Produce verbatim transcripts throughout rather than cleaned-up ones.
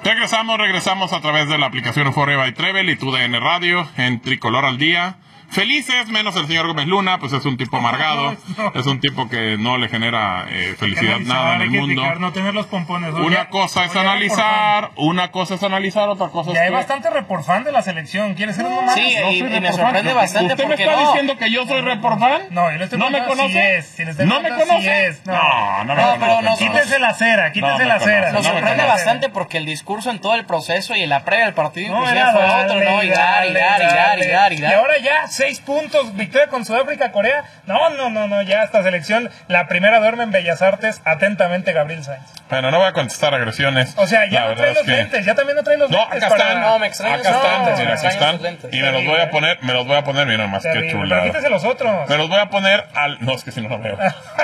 Regresamos, regresamos a través de la aplicación Euphoria by Trevel y tu D N Radio en Tricolor al Día. Felices, menos el señor Gómez Luna, pues es un tipo amargado, no. es un tipo que no le genera eh, felicidad nada en el mundo. No tener los pompones. Una ya, cosa es analizar, una cosa es analizar, otra cosa es ya que... hay bastante reporfan de la selección, ¿quieres ser uno más? Sí, no y, y me sorprende bastante. ¿Usted me porque está no. diciendo que yo soy reporfan? No, yo no estoy ¿No me conoce? Si es, si ¿No me conoce? Si es. No, no, no, no, no pero nos, quítese la cera, quítese no la cera. Nos no sorprende me bastante porque el discurso en todo el proceso y en la previa del partido no, inclusive fue otro, ¿no? Y dar, y dar, y dar, y dar, y dar. Y ahora ya, seis puntos, victoria con Sudáfrica, Corea. No, no, no, no, ya esta selección, la primera duerme en Bellas Artes. Atentamente, Gabriel Sainz. Bueno, no voy a contestar agresiones. O sea, ya no trae los lentes, ya también no trae los no, lentes. Acá están, no, me extraño. acá están, no, mira, aquí están. Y me los voy a poner, me los voy a poner, mira más que chulada. Quítese los otros. Me los voy a poner al, no, es que si no lo veo.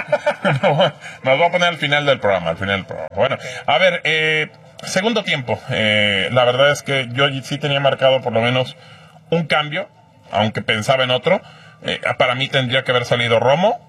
Me los voy a poner al final del programa, al final del programa. Bueno, a ver, eh, segundo tiempo. Eh, la verdad es que yo sí tenía marcado por lo menos un cambio, aunque pensaba en otro. Eh, para mí tendría que haber salido Romo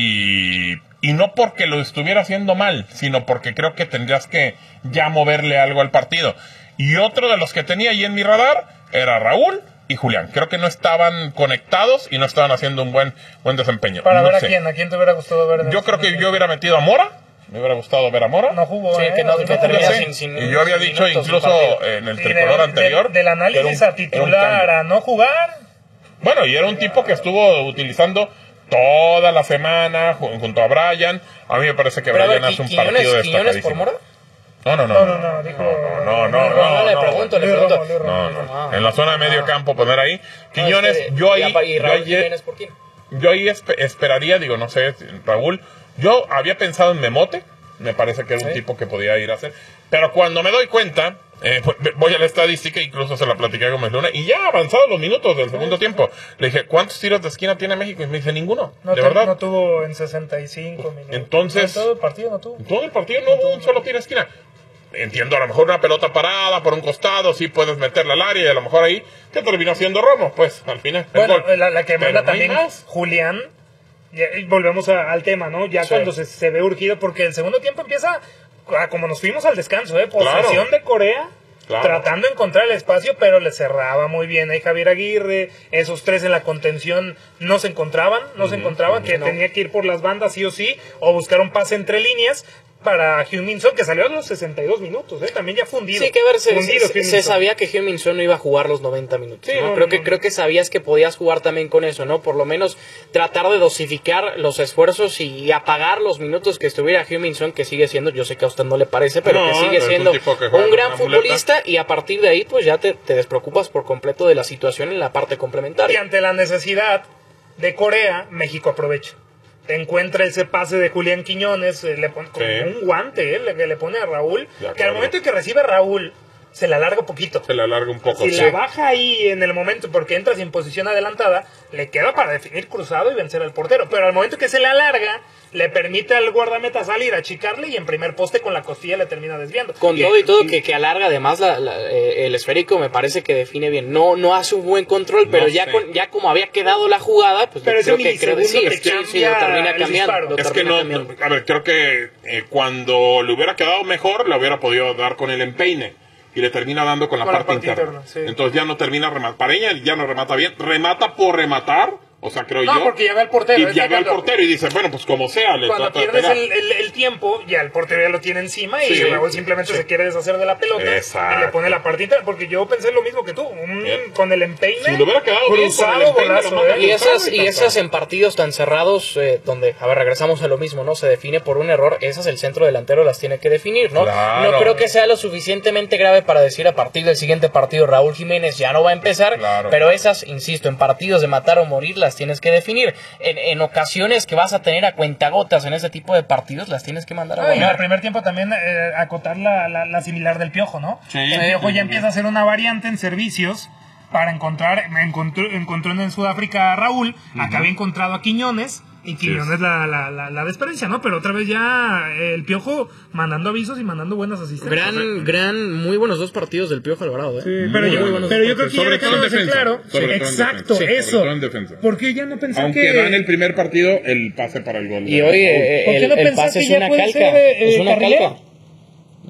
y, y no porque lo estuviera haciendo mal, sino porque creo que tendrías que ya moverle algo al partido. Y otro de los que tenía ahí en mi radar era Raúl y Julián. Creo que no estaban conectados y no estaban haciendo un buen buen desempeño. Para no ver sé. a quién, a quién te hubiera gustado ver. Yo creo que yo hubiera metido a Mora. Me hubiera gustado ver a Mora. No jugó, sí, ¿eh? que no, no, que no termina jugó, sin, sin, y yo había dicho incluso en el tricolor del, anterior. Del, del análisis un, a titular a no jugar. Bueno, y era un tipo que estuvo utilizando toda la semana junto a Brian. A mí me parece que pero Brian ver, hace un Quiñones, partido ¿Quiñones por Mora? No, no, no. No, no, no, dijo, no, no, no, no, no, no, le no, pregunto, no, le pregunto. no, no, no, no. En la zona de medio campo poner ahí. Quiñones, no, es que, yo ahí, y Raúl yo ahí, Jiménez, ¿por quién? Yo ahí esp- esperaría, digo, no sé, Raúl. Yo había pensado en Memote. Me parece que era un ¿sí? tipo que podía ir a hacer. Pero cuando me doy cuenta, eh, voy a la estadística, incluso se la platiqué a Gómez Luna, y ya avanzados los minutos del segundo tiempo, le dije, ¿cuántos tiros de esquina tiene México? Y me dice, ninguno. No, de te, verdad. No tuvo en sesenta y cinco minutos. Entonces, en todo el partido no tuvo. En todo el partido no hubo un solo tiro de esquina. Entiendo, a lo mejor una pelota parada por un costado, sí puedes meterla al área, y a lo mejor ahí, ¿qué terminó haciendo Romo? Pues, al final, el bueno, gol. La, la que manda no también Julián. Ya, volvemos a, al tema, ¿no? Ya sí. cuando se, se ve urgido, porque el segundo tiempo empieza a, como nos fuimos al descanso, ¿eh? Posesión claro. de Corea, claro. tratando de encontrar el espacio, pero le cerraba muy bien ahí Javier Aguirre. Esos tres en la contención no se encontraban, no mm, se encontraban, mm, que no. tenía que ir por las bandas sí o sí, o buscar un pase entre líneas. Para Heung-min Son, que salió a los sesenta y dos minutos, ¿eh? También ya fundido. Sí, que ver, se, fundido, se, se sabía que Heung-min Son no iba a jugar los noventa minutos. Sí, ¿no? No, creo, no, que, no. creo que sabías que podías jugar también con eso, ¿no? Por lo menos tratar de dosificar los esfuerzos y apagar los minutos que estuviera Heung-min Son, que sigue siendo, yo sé que a usted no le parece, pero no, que sigue siendo un, un gran futbolista, y a partir de ahí, pues ya te, te despreocupas por completo de la situación en la parte complementaria. Y ante la necesidad de Corea, México aprovecha. Te encuentra ese pase de Julián Quiñones, eh, le pone como sí. un guante, eh, le, que le pone a Raúl, que al momento que recibe Raúl, se la alarga un poquito. Se la alarga un poco. Si sí. la baja ahí en el momento, porque entras en posición adelantada, le queda para definir cruzado y vencer al portero. Pero al momento que se la alarga, le permite al guardameta salir, achicarle, y en primer poste con la costilla le termina desviando. Con y, todo y todo, y, que, que alarga además la, la, eh, el esférico, me parece que define bien. No no hace un buen control, no pero ya, con, ya como había quedado la jugada, pues pero creo que, creo que sí, sí, sí, lo termina cambiando. Lo es termina que no, cambiando. a ver, creo que eh, cuando le hubiera quedado mejor, le hubiera podido dar con el empeine. Y le termina dando con la, con parte, la parte interna. interna sí. Entonces ya no termina rematar. Pareña ya no remata bien. Remata por rematar. O sea, creo no, yo. porque ya ve al portero. Y ya ve al portero y dice, bueno, pues como sea. Le cuando pierdes el, el, el tiempo, ya el portero ya lo tiene encima, y sí, Raúl simplemente sí. se quiere deshacer de la pelota. Exacto. Y le pone la partita. Porque yo pensé lo mismo que tú. Un, con el empeine. Si lo hubiera quedado cruzado, bien, con el empeine, golazo, ¿eh? Y esas, y esas en partidos tan cerrados, eh, donde, a ver, regresamos a lo mismo, ¿no? Se define por un error. Esas el centro delantero las tiene que definir, ¿no? Claro. No creo que sea lo suficientemente grave para decir a partir del siguiente partido Raúl Jiménez ya no va a empezar. Claro, pero claro. esas, insisto, en partidos de matar o morir las tienes que definir. En, en ocasiones que vas a tener a cuentagotas en ese tipo de partidos, las tienes que mandar a volar. En el primer tiempo también eh, acotar la, la, la similar del Piojo, ¿no? Sí, el Piojo sí, ya sí. empieza a hacer una variante en servicios para encontrar, encontró, encontró en Sudáfrica a Raúl, uh-huh. acá había encontrado a Quiñones, y Quiñones sí. la, la, la, la desperdicia, ¿no? Pero otra vez ya el Piojo mandando avisos y mandando buenas asistencias. Gran, gran, muy buenos dos partidos del Piojo Alvarado, ¿eh? Sí, pero yo, bueno pero yo creo que sobre ya todo en defensa. Claro. Sobre exacto, sí, eso. sobre todo en defensa. Porque ya no pensé Aunque que... Aunque da en el primer partido el pase para el gol. Y hoy eh, el, no el pase es una calca. Ser, eh, es una carrilero? calca.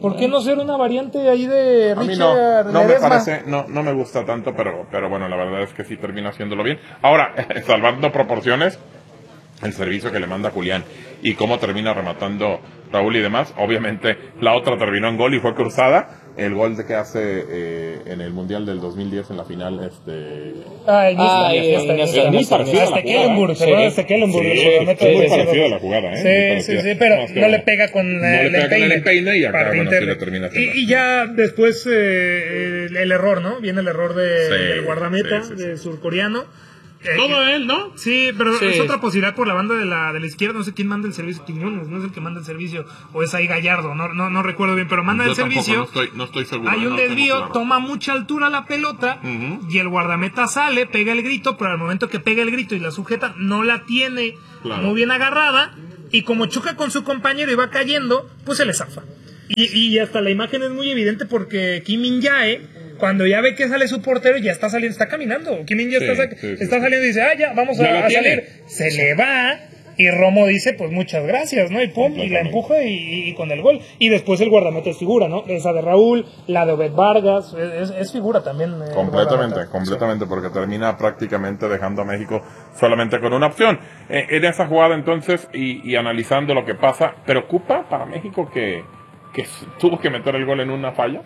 ¿Por qué no ser una variante ahí de Richard? A mí no, no me parece, no, no me gusta tanto, pero, pero bueno, la verdad es que sí termina haciéndolo bien. Ahora, salvando proporciones, el servicio que le manda Julián y cómo termina rematando Raúl y demás, obviamente la otra terminó en gol y fue cruzada. El gol de que hace eh, en el Mundial del dos mil diez en la final, este... Ah, el ah, es muy parecido a la jugada. Sí, es muy parecido a la jugada, ¿eh? Sí, sí, sí, pero no le pega con no le pega con el peine y acá, bueno, sí le termina haciendo. Y, y ya después eh, el, el error, ¿no? Viene el error de, sí, del guardameta, sí, sí, sí. del surcoreano. Eh, Todo él, ¿no? Sí, pero sí. es otra posibilidad por la banda de la, de la izquierda. No sé quién manda el servicio. Quiñones, no es el que manda el servicio. O es ahí Gallardo, no, no, no recuerdo bien, pero manda Yo el servicio. No estoy, no estoy seguro. Hay un no desvío, claro. toma mucha altura la pelota uh-huh. y el guardameta sale, pega el grito, pero al momento que pega el grito y la sujeta, no la tiene claro. muy bien agarrada. Y como choca con su compañero y va cayendo, pues se le zafa. Y, y hasta la imagen es muy evidente porque Kim Min-jae, cuando ya ve que sale su portero, ya está saliendo, está caminando. Kim Min-jae sí, está, sí, sí, está saliendo y dice, ah, ya, vamos a, a salir. Se sí. le va y Romo dice, pues muchas gracias, ¿no? Y pum, y la empuja y, y con el gol. Y después el guardameta es figura, ¿no? Esa de Raúl, la de Obed Vargas, es, es figura también. Eh, completamente, completamente, sí. porque termina prácticamente dejando a México solamente con una opción. Eh, en esa jugada entonces, y, y analizando lo que pasa, ¿preocupa para México que, que tuvo que meter el gol en una falla?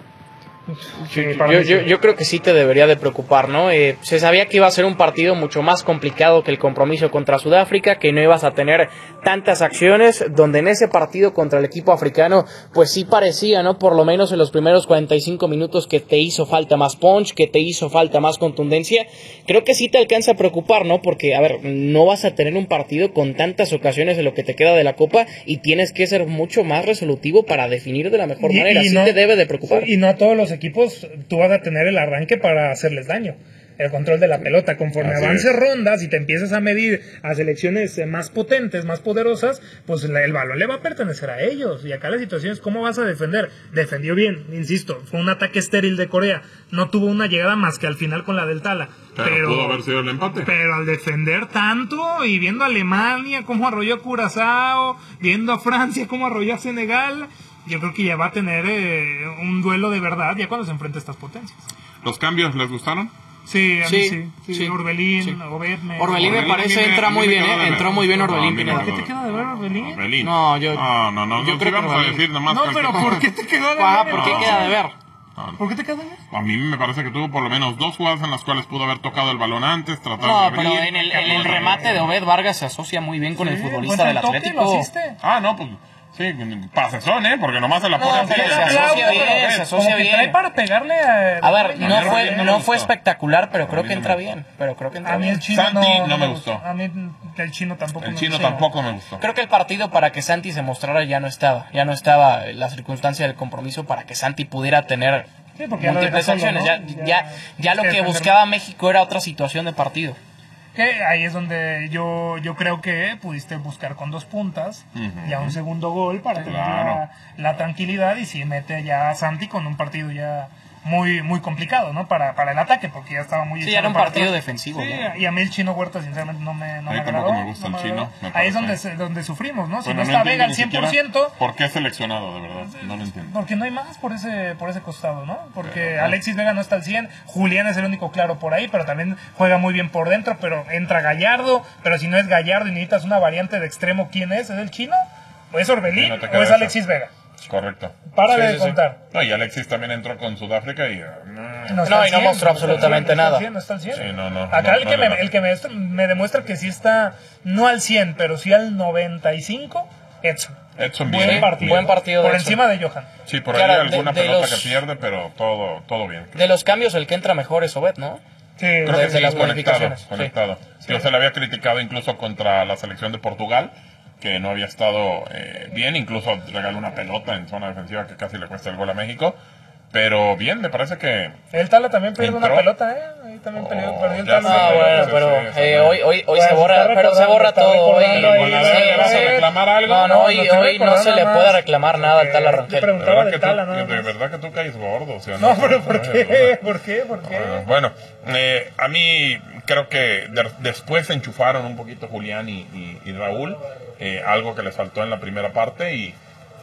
Sí, yo, yo, yo creo que sí te debería de preocupar, ¿no? Eh, se sabía que iba a ser un partido mucho más complicado que el compromiso contra Sudáfrica, que no ibas a tener tantas acciones, donde en ese partido contra el equipo africano, pues sí parecía, ¿no? Por lo menos en los primeros cuarenta y cinco minutos que te hizo falta más punch, que te hizo falta más contundencia. Creo que sí te alcanza a preocupar, ¿no? Porque, a ver, no vas a tener un partido con tantas ocasiones de lo que te queda de la Copa y tienes que ser mucho más resolutivo para definir de la mejor y, manera. Y sí no, te debe de preocupar. Y no a todos los equipos tú vas a tener el arranque para hacerles daño, el control de la pelota. Conforme Así avances es. rondas y te empiezas a medir a selecciones más potentes, más poderosas, pues la, el balón le va a pertenecer a ellos. Y acá la situación es cómo vas a defender. Defendió bien, insisto, fue un ataque estéril de Corea, no tuvo una llegada más que al final con la del Tala. Pero, pero pudo haber sido el empate. Pero al defender tanto y viendo a Alemania cómo arrolló a Curazao, viendo a Francia cómo arrolló a Senegal, yo creo que ya va a tener eh, un duelo de verdad ya cuando se enfrente a estas potencias. ¿Los cambios les gustaron? Sí, a mí sí, sí. sí. sí. Orbelín, sí. Obed me... Orbelín me parece me, entra muy bien, ¿eh? Entró muy bien Orbelín. ¿Por qué te queda de ver Orbelín? Orbelín. No, yo... No, no, no, yo no creo vamos que a decir nada más. No, pero ¿por qué te queda de ver? Ah, ¿por qué no. queda de ver? ¿Por qué te queda de ver? A mí me parece que tuvo por lo menos dos jugadas en las cuales pudo haber tocado el balón antes, tratar no, de abrir. No, pero en el, en el remate de Obed Vargas se asocia muy bien con sí, el futbolista del Atlético. ¿Lo hiciste? Ah, no, pues... Sí, pasezón, ¿eh? Porque nomás se la pone... No, se asocia bien, se asocia bien. Trae para pegarle a... A ver, no fue, no fue espectacular, pero creo que entra bien. Pero creo que entra a mí el chino Santi no, no me gustó. A mí el chino tampoco el me chino gustó. tampoco me gustó. Creo que el partido para que Santi se mostrara ya no estaba. Ya no estaba la circunstancia del compromiso para que Santi pudiera tener sí, porque múltiples ya acciones. ¿no? Ya, ya, ya, ya lo que buscaba México era otra situación de partido. Que ahí es donde yo, yo creo que pudiste buscar con dos puntas uh-huh. ya un segundo gol para tener claro. la, la tranquilidad y si mete ya a Santi con un partido ya muy muy complicado, ¿no? Para, para el ataque, porque ya estaba muy... Sí, era un partido atrás. defensivo. Sí, ¿no? y a mí el Chino Huerta sinceramente no me, no ahí me tampoco agradó. me gusta no el me Chino. Me ahí es donde, donde sufrimos, ¿no? Si bueno, no está no Vega al cien por ciento... ¿Por qué seleccionado, de verdad? No lo entiendo. Porque no hay más por ese por ese costado, ¿no? Porque pero, Alexis Vega no está al cien, Julián es el único claro por ahí, pero también juega muy bien por dentro, pero entra Gallardo, pero si no es Gallardo y necesitas una variante de extremo, ¿quién es? ¿Es el Chino? ¿O es Orbelín? ¿O es Alexis Vega? Correcto. Para sí, de sí, contar. Sí. No, y Alexis también entró con Sudáfrica y... No, no, no y no mostró absolutamente no nada. Cien, no está al cien. Sí, no, no, Acá no, el, que no, me, no. el que me, me demuestra que sí está, no al cien, pero sí al noventa y cinco, Edson. Edson buen bien. partido. Buen partido por de encima de Johan. Sí, por Cara, ahí alguna de, de pelota los, que pierde, pero todo, todo bien. De los cambios, el que entra mejor es Obed, ¿no? Sí, creo que desde sí, las conectado. conectado. Sí. Yo se le había criticado incluso contra la selección de Portugal, que no había estado eh, bien, incluso regaló una pelota en zona defensiva que casi le cuesta el gol a México, pero bien, me parece que... El Tala también perdió entró. una pelota, ¿eh? Ahí también oh, perdió, perdió el Tala. Ah, bueno, sí, pero sí, sí, eh, sí. hoy, hoy, hoy pues se borra, pero se borra todo. Hoy, con la sí, ¿le vas a sí. reclamar algo? No, no, hoy, no, hoy no se le puede reclamar nada al Tala Rangel. Te preguntaba del que Tala, tú, ¿no? De verdad que tú caes gordo, o sea, no, no, pero ¿por qué? ¿Por qué? ¿Por qué? Uh, bueno, eh, a mí creo que de, después se enchufaron un poquito Julián y, y, y Raúl, eh, algo que les faltó en la primera parte y,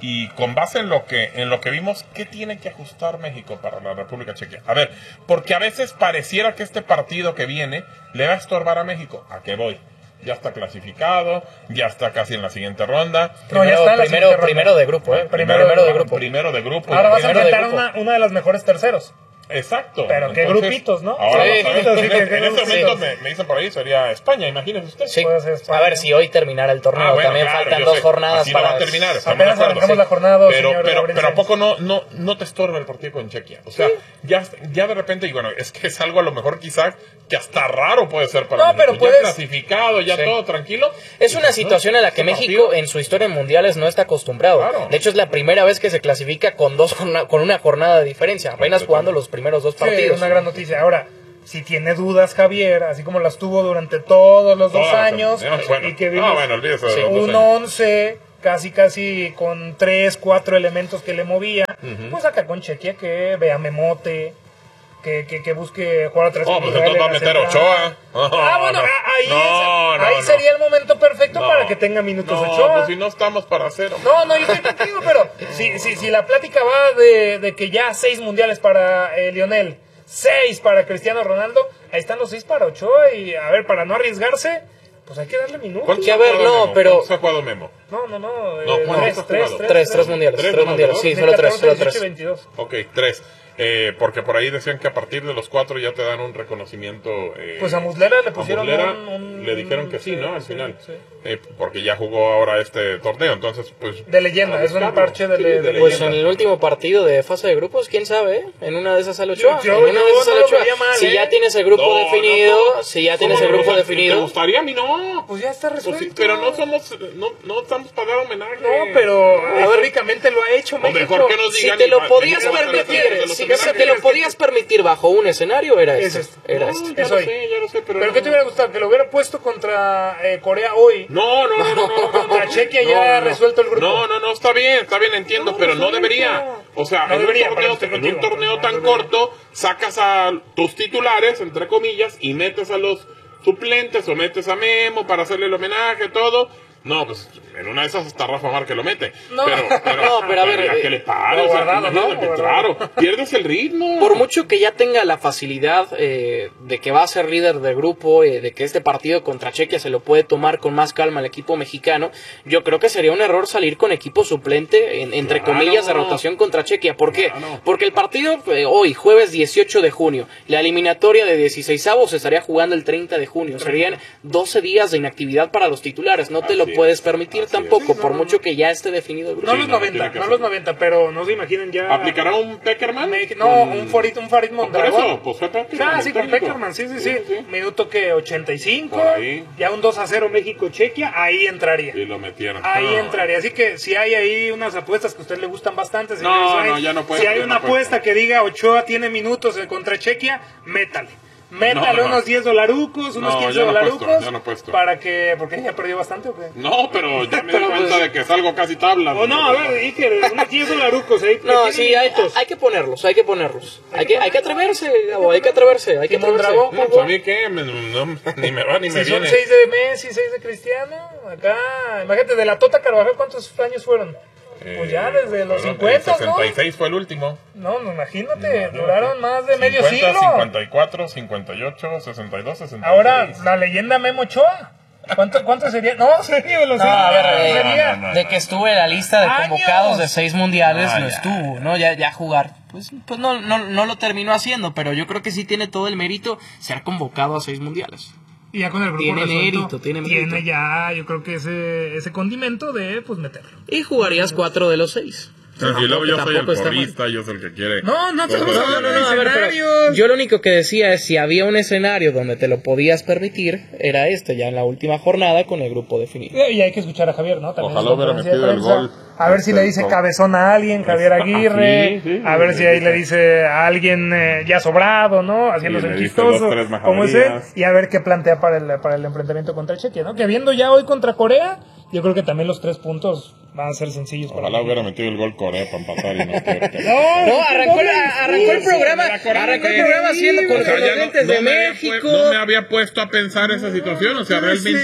y con base en lo que en lo que vimos, ¿qué tiene que ajustar México para la República Checa? A ver, porque a veces pareciera que este partido que viene le va a estorbar a México. ¿A qué voy? Ya está clasificado, ya está casi en la siguiente ronda. No, primero, ya está primero, primero de grupo, ¿eh? Primero, primero de grupo. Primero de grupo. Ahora vas a primero enfrentar una, una de las mejores terceros. Exacto. Pero qué Entonces, grupitos, ¿no? Ahora sí, sí, sí, en, sí, en, en este momento me, me dicen por ahí, sería España, imagínense usted. Sí. A ver si hoy terminara el torneo. Ah, bueno, También claro, faltan dos sé. jornadas Así para... no va a terminar. Apenas arrancamos sí. la jornada dos, pero, señor pero, Gabriel pero ¿a poco no, no, no te estorba el partido con Chequia? O sea, sí. ya, ya de repente, y bueno, es que es algo a lo mejor quizás que hasta raro puede ser para no, México. Pero puedes... Ya clasificado, ya sí. todo tranquilo. Es una situación ¿no? a la que México partido? en su historia en mundiales no está acostumbrado. Claro. De hecho, es la primera vez que se clasifica con dos con una jornada de diferencia, apenas jugando los primeros dos partidos. Sí, es una gran noticia. Ahora, si tiene dudas Javier, así como las tuvo durante todos los dos Todas años, las, bueno, y que vimos no, bueno, sí, un once, casi casi con tres, cuatro elementos que le movía, uh-huh. pues acá con Chequia que vea Memote, que, que, que busque jugar a tres. Oh, pues entonces va a meter Ochoa. Oh, ah, bueno, no, ahí, no, es, ahí no, sería el momento perfecto no, para que tenga minutos no, Ochoa. Pues si no estamos para cero. No, no, yo estoy contigo, pero si, si, si la plática va de, de que ya seis mundiales para eh, Lionel, seis para Cristiano Ronaldo, ahí están los seis para Ochoa y a ver, para no arriesgarse, pues hay que darle minutos. ¿Cuántos a ver, no, Memo? pero... ¿Cuántos ha jugado Memo? No, no, no, eh, no tres, tres, tres, tres, tres, tres mundiales, tres, tres mundiales, sí, solo tres, solo tres. Ok, tres. Eh, porque por ahí decían que a partir de los cuatro ya te dan un reconocimiento. Eh, pues a Muslera le pusieron Muslera un, un, le dijeron que sí, sí ¿no? Al sí, final. Sí. Eh, porque ya jugó ahora este torneo, entonces pues... De leyenda, es un parche de, sí, de, de Pues leyenda. en el último partido de fase de grupos, quién sabe, ¿eh? En una de esas al Ochoa. Yo, en una yo de esas no al Ochoa. mal, si ¿eh? ya tienes el grupo no, definido, no, no. si ya tienes el grupo no, definido... ¿Te gustaría? A mí no. Pues ya está resuelto. Pues sí, pero no somos, no, no estamos para dar homenaje. No, pero históricamente lo ha hecho México. O mejor que nos digan... Si te lo podías permitir, si te lo podías permitir bajo un escenario, era es esto. Era no, esto. Ya Eso lo sé, ya lo sé, pero... ¿Pero no. qué te hubiera gustado? ¿Que lo hubiera puesto contra eh, Corea hoy? No, no, no, no. no, no contra Chequia no, ya no, resuelto el grupo. No, no, no, está bien, está bien, entiendo, No, pero no no debería. O sea, no en, debería, un torneo, en un torneo tan corto, sacas a tus titulares, entre comillas, y metes a los suplentes o metes a Memo para hacerle el homenaje, todo. No, pues en una de esas hasta Rafa Márquez lo mete. No, pero, pero, no, pero a ver, ¿a qué le pare? no, O sea, guardado, no, no, que, claro, pierdes el ritmo. Por mucho que ya tenga la facilidad eh, de que va a ser líder de grupo, eh, de que este partido contra Chequia se lo puede tomar con más calma el equipo mexicano, yo creo que sería un error salir con equipo suplente, en, entre claro, comillas, de rotación contra Chequia. ¿Por qué? Claro. Porque el partido eh, hoy, jueves dieciocho de junio, la eliminatoria de dieciseisavos se estaría jugando el treinta de junio. Serían doce días de inactividad para los titulares. No te Así lo es, puedes permitir tampoco, sí, no, por no, mucho no. que ya esté definido el grupo. No Sí, los no, noventa, tiene no que los ser. noventa, pero no se imaginen ya... ¿Aplicará un Peckerman? No, un Farid, un Farid Por Mondragón. eso, pues fue Peckerman. Ah, el sí, con técnico. Peckerman, sí, sí, sí, Sí, sí. Minuto que ochenta y cinco, Por ahí. ya un dos a cero México-Chequia, ahí entraría. Y lo metieron. Ahí No. entraría. Así que si hay ahí unas apuestas que a usted le gustan bastante, señor No, Israel, no, ya no puede, si hay ya una no puede. apuesta que diga Ochoa tiene minutos eh, contra Chequia, métale. Métale No, no, unos no. diez dolarucos, unos No, quince ya no he puesto, dolarucos. ya no he puesto. Para que. Porque ya perdió bastante o qué. No, pero ya me di Pero, cuenta pues, de que salgo casi tabla. O no, a ver, dije, unos diez dolarucos ahí. No, que sí, tienen hay, minutos. hay que ponerlos, hay que ponerlos. Hay que, hay que atreverse, Gabo, hay que atreverse, hay que Y Mondragón, atreverse. No, pues a mí qué, me- no, ni me va ni me Si son viene. seis de Messi, seis de Cristiano, acá, imagínate, de la Tota Carvajal, ¿cuántos años fueron? Pues ya desde los Eh, cincuenta, el sesenta y seis fue el último. ¿no? No, no, imagínate, duraron más de medio cincuenta, siglo. cincuenta y cuatro, cincuenta y ocho, sesenta y dos, sesenta y seis. Ahora, la leyenda Memo Ochoa. ¿Cuánto, ¿Cuánto sería? No, serio, lo sé. No, a ver, eh, sería. no, no, De que estuvo en la lista de ¡Años! convocados de seis mundiales, Ah, lo ya. estuvo, ¿no? Ya, ya jugar. Pues, pues no, no, no lo terminó haciendo, pero yo creo que sí tiene todo el mérito ser convocado a seis mundiales. Y ya con el grupo Tiene resuelto, mérito, tiene mérito. Tiene ya, yo creo que ese, ese condimento de, pues, meterlo. Y jugarías cuatro de los seis. Tranquilo, yo soy el Tampoco está mal. porrista, yo soy el que quiere. No, no, Pues, no, pues, no, no, no, A ver, pero escenarios. yo lo único que decía es si había un escenario donde te lo podías permitir, era este, ya en la última jornada con el grupo definido. Y hay que escuchar a Javier, ¿no? También Ojalá en su hubiera conferencia de metido el prensa. gol. A ver si le dice Con- cabezón a alguien, Javier Aguirre. Sí, sí, a ver sí, si ahí sí. le dice a alguien eh, ya sobrado, ¿no? Haciéndose Sí, el le dice chistoso, dos, tres como es él. majaderías. Y a ver qué plantea para el, para el enfrentamiento contra el Chequia, ¿no? Que viendo ya hoy contra Corea, yo creo que también los tres puntos van a ser sencillos para Ojalá México. hubiera metido el gol Corea para empatar y no que- No, No, arrancó, la- arrancó el programa, de la Corea arrancó el del programa Norte. haciendo con O sea, los ya no- lentes no de me había México. pu- no me había puesto a pensar esa situación. O sea, puede realmente ser.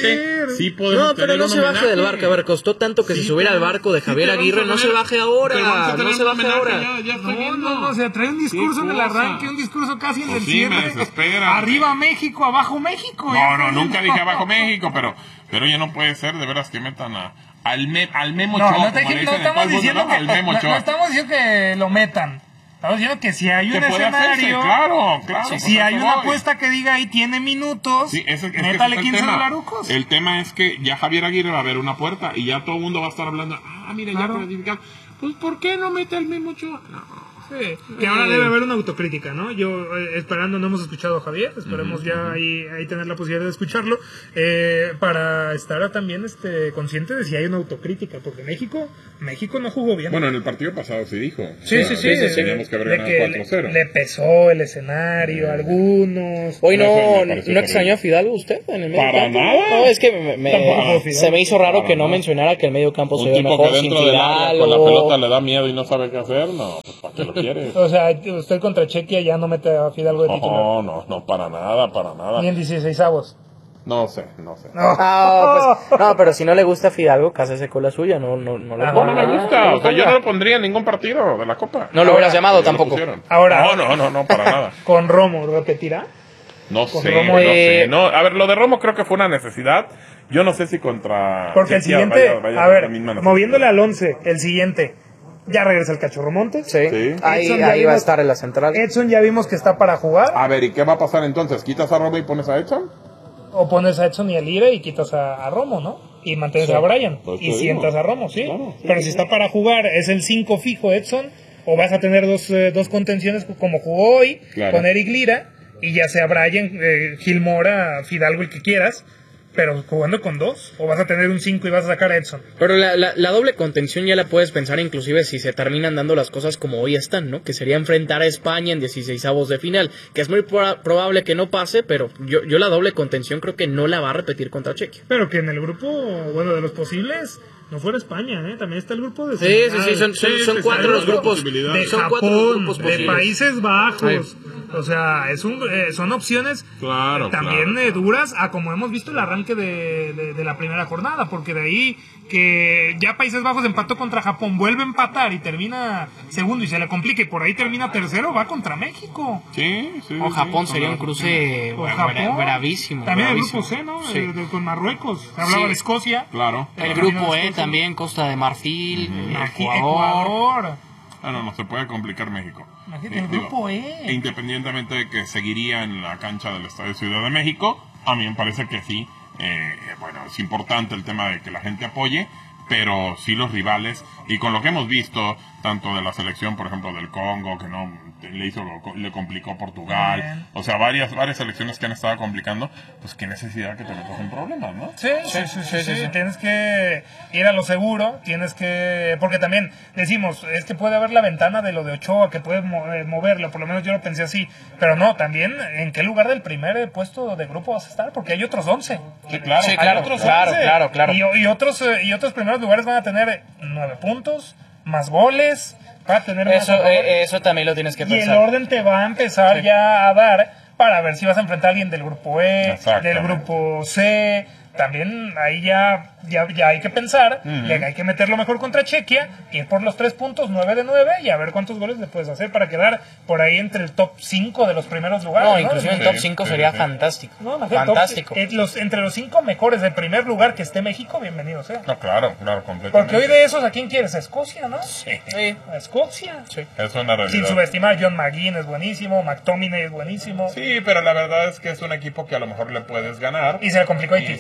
sí podemos No, pero no se baje del barco. A ver, costó tanto que sí, se subiera al barco de Javier sí, Aguirre. No se baje ahora. No se baje ahora. Ya, ya no, viendo. no, no. O sea, trae un discurso en el arranque, un discurso casi en pues el sí, cierre. Arriba México, abajo México. No, no, nunca dije abajo México, pero, pero ya no puede ser de veras que metan a... Al, me, al Memo no, Ochoa, no, te, no, estamos diciendo que, no, no estamos diciendo que lo metan. Estamos diciendo que si hay un escenario, hacerse, claro, claro, si hay una voy. apuesta que diga ahí tiene minutos, sí, ese, es métale que quince dolarucos. El tema es que ya Javier Aguirre va a ver una puerta y ya todo el mundo va a estar hablando, ah, mira, claro. ya clasificar. Pues, ¿por qué no mete al Memo Ochoa? No. Sí, que ahora debe haber una autocrítica, ¿no? Yo eh, esperando, no hemos escuchado a Javier, esperemos uh-huh, ya uh-huh. Ahí, ahí tener la posibilidad de escucharlo, eh, para estar también este, consciente de si hay una autocrítica, porque México México no jugó bien. Bueno, en el partido pasado sí dijo. Sí, sí, sí. sí teníamos que haber ganado cuatro cero. Le, le pesó el escenario a algunos. Hoy no, no, ¿no extrañó a Fidalgo usted en el medio Para campo? nada. No, es que me, me, se me hizo raro para que no nada. mencionara que el medio campo se ve mejor sin Fidalgo. Con la pelota le da miedo y no sabe qué hacer, no, pues ¿para qué lo quiere? O sea, usted contra Chequia ya no mete a Fidalgo de titular. No, no, no, para nada, para nada. Ni en dieciseisavos. No sé, no sé. No. No, pues, no, pero si no le gusta a Fidalgo, cásese con la suya, no, no, no le ah, no, no me gusta, o sea, yo no lo pondría en ningún partido de la Copa. No lo hubieras llamado tampoco. Ahora, no, no, no, no, para nada. ¿Con Romo repetirá? No sé, Romo, no eh... sé. No, a ver, lo de Romo creo que fue una necesidad. Yo no sé si contra... Porque el siguiente, vaya, vaya a ver, moviéndole al once, el siguiente... Ya regresa el Cachorro Montes. Sí, sí. Ahí, ahí vimos, va a estar en la central. Edson ya vimos que está para jugar. A ver, ¿y qué va a pasar entonces? ¿Quitas a Romo y pones a Edson? O pones a Edson y a Lira y quitas a, a Romo, ¿no? Y mantienes sí. a Brian. Pues y sientas a Romo, ¿sí? Claro, sí. Pero sí, si está para jugar, es el cinco fijo Edson, o vas a tener dos, eh, dos contenciones como jugó hoy, claro. con Eric Lira, y ya sea Brian, eh, Gil Mora, Fidalgo, el que quieras. Pero jugando con dos, o vas a tener un cinco y vas a sacar a Edson. Pero la, la, la doble contención ya la puedes pensar inclusive si se terminan dando las cosas como hoy están, ¿no? Que sería enfrentar a España en dieciseisavos de final, que es muy pro- probable que no pase, pero yo, yo la doble contención creo que no la va a repetir contra Chequia. Pero que en el grupo, bueno, de los posibles... No fuera España, ¿eh? También está el grupo de... Sí, Senegal. sí, sí, son, son, sí, son cuatro los grupos. De son Japón, cuatro grupos de Países Bajos. Sí. O sea, es un, eh, son opciones claro, también claro, eh, claro. duras a como hemos visto el arranque de, de, de la primera jornada, porque de ahí que ya Países Bajos empató contra Japón, vuelve a empatar y termina segundo y se le complica y por ahí termina tercero, va contra México. Sí, sí. O Japón sí, sería un cruce bra- bravísimo. También bravísimo. el grupo C, ¿no? Sí. De, de, con Marruecos. Se hablaba sí. de Escocia. Claro. El grupo E también, Costa de Marfil, uh-huh. Ecuador. Ecuador. Ah, no, no, se puede complicar México. Imagínate, el grupo E. Independientemente de que seguiría en la cancha del Estadio Ciudad de México, a mí me parece que sí. Eh, bueno, es importante el tema de que la gente apoye, pero sí los rivales, y con lo que hemos visto, tanto de la selección, por ejemplo, del Congo, que no le hizo, le complicó Portugal, bien. O sea, varias varias selecciones que han estado complicando, pues qué necesidad que te metas en problemas, ¿no? Sí sí sí, sí, sí, sí, sí, tienes que ir a lo seguro, tienes que, porque también decimos, es que puede haber la ventana de lo de Ochoa, que puede moverlo, por lo menos yo lo pensé así, pero no, también, ¿en qué lugar del primer puesto de grupo vas a estar? Porque hay otros once. Sí, claro, sí, claro, otros claro, once, claro, claro. Y, y, otros, y otros primeros lugares van a tener nueve puntos, más goles, para tener eso, más eh, eso también lo tienes que pensar. Y el orden te va a empezar sí. ya a dar para ver si vas a enfrentar a alguien del grupo E, del grupo C. También ahí ya, ya, ya hay que pensar, uh-huh. y hay que meterlo mejor contra Chequia, ir por los tres puntos, nueve de nueve, y a ver cuántos goles le puedes hacer para quedar por ahí entre el top cinco de los primeros lugares. No, ¿no? inclusive en top cinco sí, sería sí, sí. fantástico. No, fantástico. Top, los, entre los cinco mejores del primer lugar que esté México, bienvenido sea. No, claro, claro, completamente. Porque hoy de esos, ¿a quién quieres? ¿A Escocia, no? Sí. sí. A Escocia. Sí. Es una realidad. Sin subestimar, John McGinn es buenísimo, McTominay es buenísimo. Sí, pero la verdad es que es un equipo que a lo mejor le puedes ganar. Y se le complicó a Haití.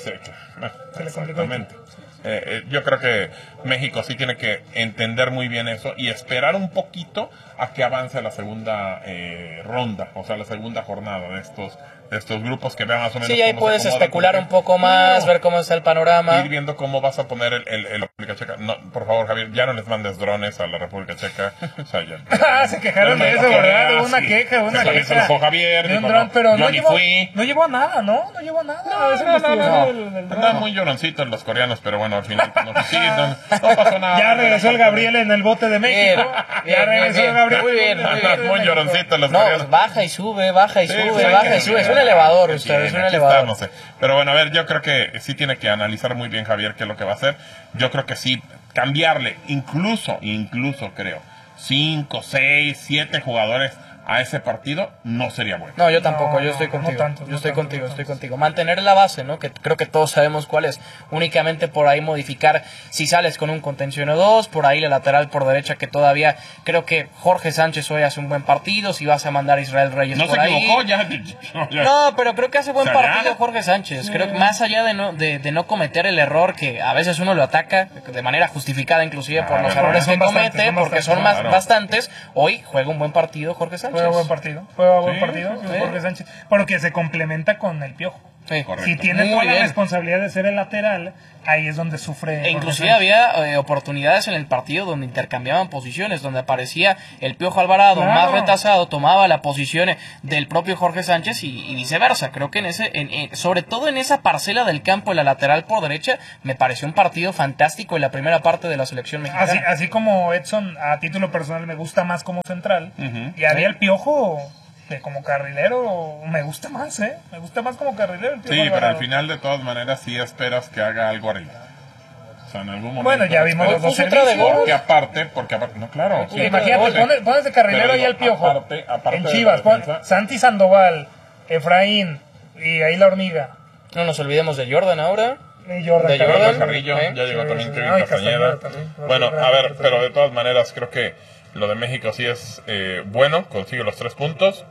Exactamente. Eh, eh, yo creo que México sí tiene que entender muy bien eso y esperar un poquito a que avance la segunda eh, ronda, o sea, la segunda jornada de estos de estos grupos, que vean más o menos. Sí, ahí puedes especular un poco más, no, ver cómo está el panorama. Ir viendo cómo vas a poner el, el, el República Checa. No, por favor, Javier, ya no les mandes drones a la República Checa. O sea, ya, ah, se quejaron de eso, ¿verdad? Hubo una queja, una queja. Se enojó Javier. De un dron, no, pero no llevó, fui. no llevó a nada, ¿no? No llevó a nada. No, no, no, no, no. Andaban muy lloroncitos los coreanos, pero bueno. bueno, al final pues, no, sí, no, no pasó nada. Ya regresó el Gabriel en el bote de México. Bien, ya regresó bien, el Gabriel. Muy bien, muy bien. Muy lloroncito los No, Gabriel. baja y sube, baja y Sí, sube, sí, baja sí, y sube. sí, Es un sí, elevador, sí, usted, es un aquí elevador. está, no sé. Pero bueno, a ver, yo creo que sí tiene que analizar muy bien Javier qué es lo que va a hacer. Yo creo que sí, cambiarle, incluso, incluso creo, cinco, seis, siete jugadores a ese partido no sería bueno. No, yo tampoco, No, yo estoy no, contigo. no tanto, yo no estoy tanto, contigo, no estoy tanto. contigo. Mantener la base, ¿no? Que creo que todos sabemos cuál es. Únicamente por ahí modificar si sales con un contención o dos, por ahí la lateral por derecha que todavía creo que Jorge Sánchez hoy hace un buen partido, si vas a mandar a Israel Reyes No por se ahí. equivocó, ya, ya. No, pero creo que hace buen O sea, partido ya. Jorge Sánchez. Creo que más allá de no, de, de no cometer el error que a veces uno lo ataca, de manera justificada inclusive por Claro, los errores son que bastantes, comete, son porque bastantes, son más claro. bastantes, hoy juega un buen partido Jorge Sánchez. Juega buen partido. Juega buen Sí, partido. sí, Jorge sí. Sánchez. Porque se complementa con el Piojo. Sí. Correcto. Si tiene Muy toda la bien. responsabilidad de ser el lateral, ahí es donde sufre. E Jorge inclusive Sánchez. había eh, oportunidades en el partido donde intercambiaban posiciones, donde aparecía el Piojo Alvarado Claro. más retrasado, tomaba la posición del propio Jorge Sánchez y, y viceversa. Creo que en ese, en, en- sobre todo en esa parcela del campo, en la lateral por derecha, me pareció un partido fantástico en la primera parte de la selección mexicana. Así, así como Edson, a título personal, me gusta más como central. Ujú. Y a mí el Piojo, de como carrilero, me gusta más, ¿eh? Me gusta más como carrilero el Piojo Sí, pero Alvarado. al final de todas maneras sí esperas que haga algo arriba. O sea, en algún momento. Bueno, ya vimos Hoy los dos puso otra de servicios. gol. Porque aparte, porque aparte, no, claro. Sí, imagínate, pones, pones de carrilero Pero ahí digo, al Piojo. aparte- aparte en de Chivas, la pon defensa. Santi Sandoval, Efraín y ahí la hormiga. No nos olvidemos de Jordan ahora. Y Jordan De Carrillo. Jordan. Carrillo, ¿eh? ya llegó Sí, también sí, Kevin no, y Castañeda. Castañeda también. Bueno, Gran a ver, aportación. pero de todas maneras creo que lo de México sí es eh, bueno, consigue los tres puntos,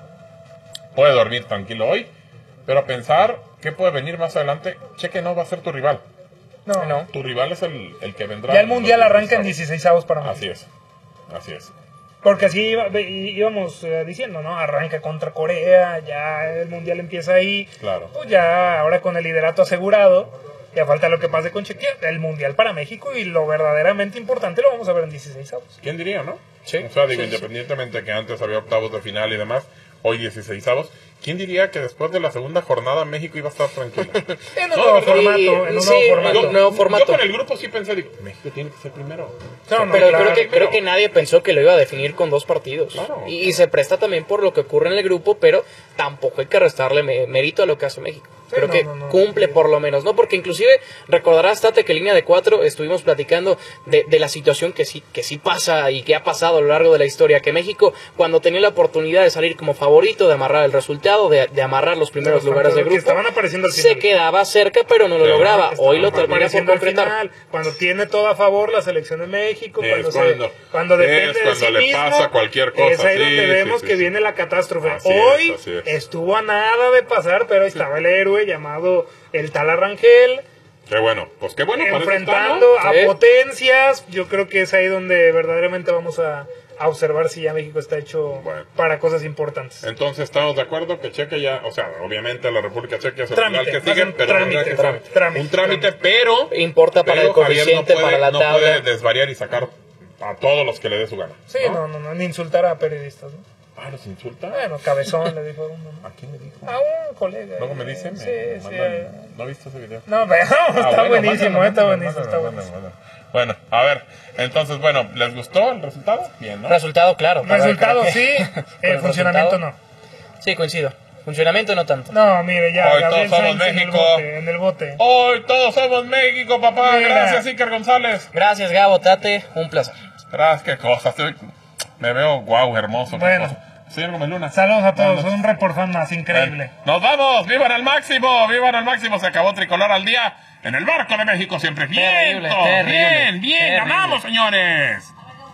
puede dormir tranquilo hoy, pero a pensar qué puede venir más adelante, Cheque no va a ser tu rival. No, no. Tu rival es el, el que vendrá. Ya el en los mundial arranca en dieciséis dieciséis avos para México. Así es, así es. Porque así iba- ve- íbamos eh, diciendo, ¿no? Arranca contra Corea, ya el mundial empieza ahí. Claro. Pues ya ahora con el liderato asegurado, ya falta lo que pase con Chequia, el mundial para México y lo verdaderamente importante lo vamos a ver en dieciséis avos. ¿Quién diría, no? Sí, O sea, digo, sí, sí. independientemente que antes había octavos de final y demás, hoy dieciseisavos, ¿quién diría que después de la segunda jornada México iba a estar tranquilo? En un No, nuevo de verdad. formato, Y- en un sí, nuevo en formato. un nuevo formato. Yo con el grupo sí pensé, digo, México tiene que ser primero. No, no, Pero claro. creo que creo que nadie pensó que lo iba a definir con dos partidos. Claro. Y, y se presta también por lo que ocurre en el grupo, pero tampoco hay que restarle me- mérito a lo que hace México. Sí, Creo no, que no, no. cumple por lo menos, ¿no? Porque inclusive recordarás, Tate, que en línea de cuatro estuvimos platicando de, de la situación que sí, que sí pasa y que ha pasado a lo largo de la historia, que México, cuando tenía la oportunidad de salir como favorito, de amarrar el resultado, de, de amarrar los primeros Los lugares de que grupo, estaban apareciendo al se final. quedaba cerca, pero no lo Sí, lograba. Estaban Hoy lo termina por apareciendo al concretar. final, cuando tiene todo a favor la selección de México, Es cuando, cuando- se, cuando es depende de cuando sí le mismo, pasa cualquier cosa, es ahí sí, donde sí, vemos sí, que sí. viene la catástrofe. Así es, Hoy así es. estuvo a nada de pasar, pero ahí estaba el héroe llamado el tal Arrangel, Qué bueno, pues qué bueno. para eso está, enfrentando ¿no? a Sí. potencias. Yo creo que es ahí donde verdaderamente vamos a, a observar si ya México está hecho Bueno. para cosas importantes. Entonces estamos de acuerdo que Cheque ya, o sea, obviamente la República Checa es el Trámite, rival que más sigue, un pero trámite, habrá que trámite, ser trámite, un trámite, trámite. pero Importa para el pero Javier coeficiente, no puede, para la no tabla. puede desvariar y sacar a todos los que le dé su gana. Sí, no, no, no, ni insultar a periodistas, ¿no? Ah, ¿los insulta? Bueno, cabezón le dijo a uno, ¿no? ¿A quién le dijo? A un colega. Luego me dicen, Sí, me sí. mandan- eh. no he visto ese video. No, pero Ah, está bueno, buenísimo, mándalo, eh, está mándalo, buenísimo, está mándalo, buenísimo. mándalo. Bueno, a ver, entonces, bueno, ¿les gustó el resultado? Bien, ¿no? Resultado, claro. para- Resultado para- sí, Con el funcionamiento resultado, no. Sí, coincido. Funcionamiento no tanto. No, mire, ya, Hoy Gabriel todos somos Sainz en el México. bote, en el bote. Hoy todos somos México, papá. Mira. Gracias, Iker González. Gracias, Gabo, Tate. Un placer. Gracias, qué cosas. Estoy- Me veo guau, hermoso. qué Bueno. cosa. Señor Gómez Luna. Saludos a todos, Vamos. un report fan más increíble. Bueno, nos vamos, vivan al máximo, vivan al máximo, se acabó Tricolor al día en el barco de México siempre. Bien, Terrible, terrible, bien, bien, terrible. ganamos, señores.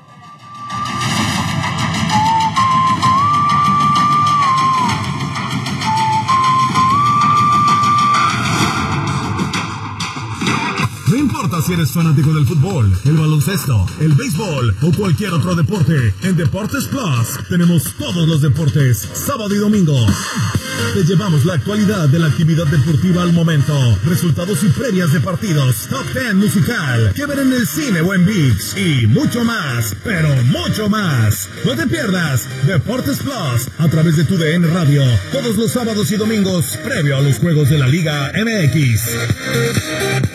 No importa si eres fanático del fútbol, el baloncesto, el béisbol o cualquier otro deporte, en Deportes Plus tenemos todos los deportes, sábado y domingo. Te llevamos la actualidad de la actividad deportiva al momento, resultados y previas de partidos, top diez musical, que ver en el cine o en ViX y mucho más, pero mucho más. No te pierdas Deportes Plus a través de tu D N Radio, todos los sábados y domingos previo a los juegos de la Liga M X.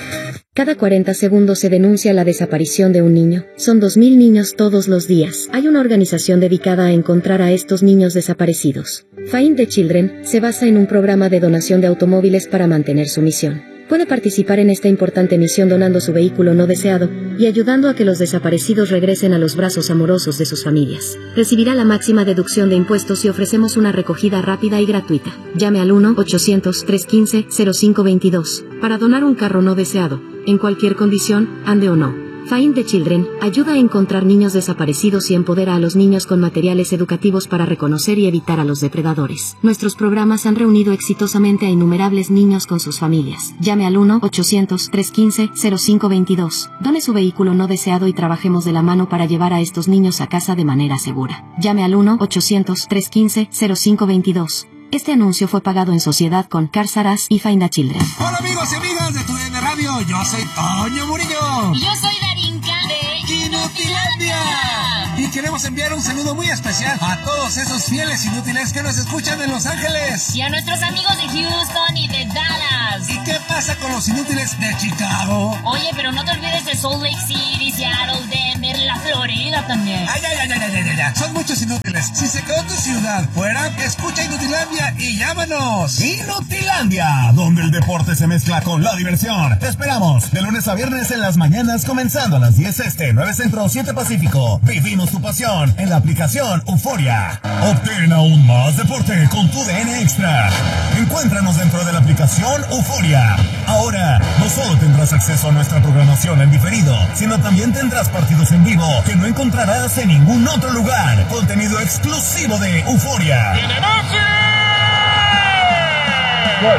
Cada cuarenta segundos se denuncia la desaparición de un niño. Son dos mil niños todos los días. Hay una organización dedicada a encontrar a estos niños desaparecidos. Find the Children se basa en un programa de donación de automóviles para mantener su misión. Puede participar en esta importante misión donando su vehículo no deseado y ayudando a que los desaparecidos regresen a los brazos amorosos de sus familias. Recibirá la máxima deducción de impuestos y ofrecemos una recogida rápida y gratuita. Llame al uno ochocientos, trescientos quince, cero cinco veintidós para donar un carro no deseado, en cualquier condición, ande o no. Find the Children ayuda a encontrar niños desaparecidos y empodera a los niños con materiales educativos para reconocer y evitar a los depredadores. Nuestros programas han reunido exitosamente a innumerables niños con sus familias. Llame al uno ochocientos, trescientos quince, cero cinco veintidós. Done su vehículo no deseado y trabajemos de la mano para llevar a estos niños a casa de manera segura. Llame al uno ochocientos, trescientos quince, cero cinco veintidós. Este anuncio fue pagado en sociedad con Cars R Us y Find the Children. Hola amigos y amigas de TUDN Radio, yo soy Toño Murillo. Y yo soy Darinka de Inutilandia. Y queremos enviar un saludo muy especial a todos esos fieles inútiles que nos escuchan en Los Ángeles. Y a nuestros amigos de Houston y de Dallas. ¿Y qué pasa con los inútiles de Chicago? Oye, pero no te olvides de Salt Lake City, Seattle, Denver, la Florida también. Ay, ay, ay, ay, ay, ay, ay. Son muchos inútiles. Si se quedó tu ciudad fuera, escucha Inutilandia y llámanos. Inutilandia, donde el deporte se mezcla con la diversión. Te esperamos de lunes a viernes en las mañanas, comenzando a las diez este, nueve centro, siete pacífico. Vivimos tu pasión en la aplicación Euforia. Obtén aún más deporte con tu D N Extra. Encuéntranos dentro de la aplicación Euforia. Ahora, no solo tendrás acceso a nuestra programación en diferido, sino también tendrás partidos en vivo que no encontrarás en ningún otro lugar. Contenido exclusivo de Euforia. ¡Gol!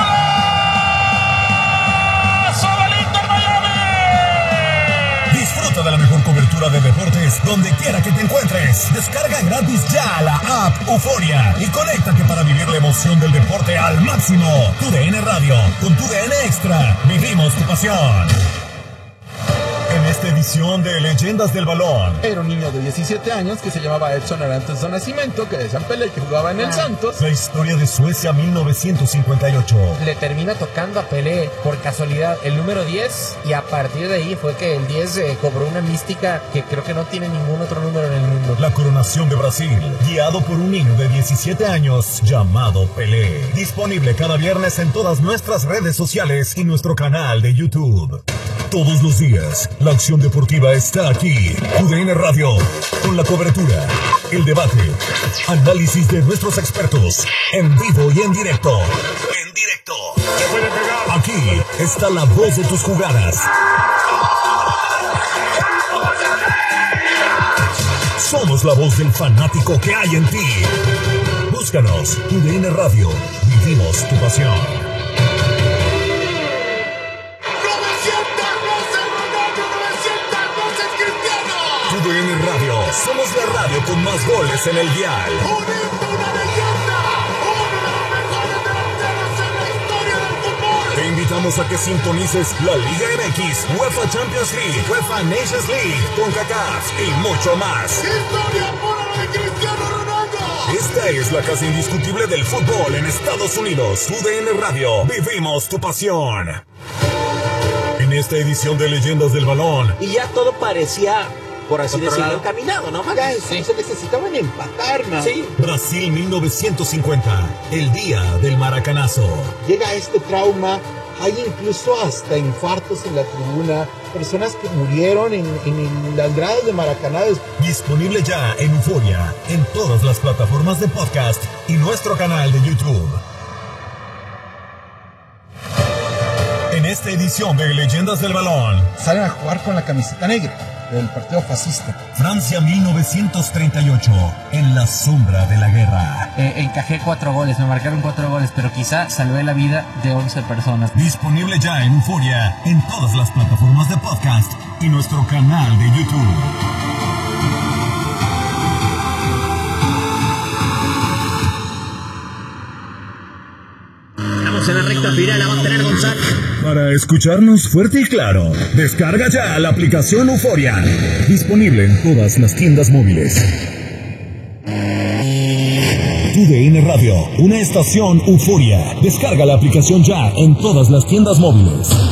¡Golazo del Inter Miami! Disfruta de la mejor cobertura de deportes donde quiera que te encuentres. Descarga gratis ya la app Euforia y conéctate para vivir la emoción del deporte al máximo. Tu D N Radio, con tu D N Extra, vivimos tu pasión. En esta edición de Leyendas del Balón. Era un niño de diecisiete años que se llamaba Edson Arantes do Nascimento, que decían Pelé, que jugaba en el ah. Santos. La historia de Suecia mil novecientos cincuenta y ocho. Le termina tocando a Pelé por casualidad el número diez y a partir de ahí fue que el diez eh, cobró una mística que creo que no tiene ningún otro número en el mundo. La coronación de Brasil, guiado por un niño de diecisiete años llamado Pelé. Disponible cada viernes en todas nuestras redes sociales y nuestro canal de YouTube. Todos los días, la acción deportiva está aquí. U D N Radio, con la cobertura, el debate, análisis de nuestros expertos, en vivo y en directo. En directo. Aquí está la voz de tus jugadas. Somos la voz del fanático que hay en ti. Búscanos, U D N Radio, vivimos tu pasión. U D N Radio, somos la radio con más goles en el dial. ¡Uniendo una leyenda! ¡Uno de los mejores delanteros en la historia del fútbol! Te invitamos a que sintonices la Liga M X, UEFA Champions League, UEFA Nations League, CONCACAF y mucho más. ¡Historia pura de Cristiano Ronaldo! Esta es la casa indiscutible del fútbol en Estados Unidos. U D N Radio, vivimos tu pasión. En esta edición de Leyendas del Balón. Y ya todo parecía, por así decirlo, encaminado, ¿no? Ya sí. Se necesitaban empatar, ¿no? Sí. Brasil mil novecientos cincuenta, el día del maracanazo. Llega este trauma, hay incluso hasta infartos en la tribuna, personas que murieron en, en las gradas de Maracaná. Disponible ya en Euforia, en todas las plataformas de podcast y nuestro canal de YouTube. En esta edición de Leyendas del Balón, salen a jugar con la camiseta negra del partido fascista. Francia mil novecientos treinta y ocho, en la sombra de la guerra. Eh, encajé cuatro goles, me marcaron cuatro goles, pero quizá salvé la vida de once personas. Disponible ya en Euforia, en todas las plataformas de podcast y nuestro canal de YouTube. En la recta final la va a tener Gonzalo. Para escucharnos fuerte y claro, descarga ya la aplicación Euforia. Disponible en todas las tiendas móviles. Tu D N Radio, una estación Euforia. Descarga la aplicación ya en todas las tiendas móviles.